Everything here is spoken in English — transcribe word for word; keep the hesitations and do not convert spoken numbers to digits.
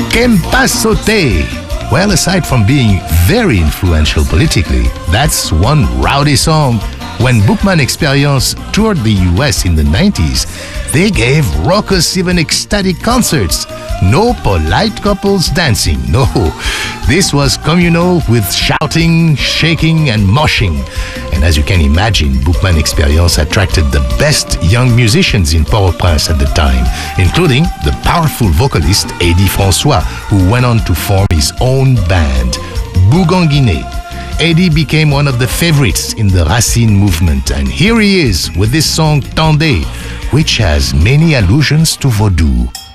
Kempa Sauté. Well, aside from being very influential politically, that's one rowdy song. When Bookman Experience toured the U S in the nineties, they gave rockers even ecstatic concerts. No polite couples dancing, no. This was communal with shouting, shaking, and moshing. And as you can imagine, Bookman Experience attracted the best young musicians in Port-au-Prince at the time, including the powerful vocalist Eddie François, who went on to form his own band, Bouganguiné. Eddie became one of the favorites in the Racine movement, and here he is with this song Tendez, which has many allusions to Vaudou.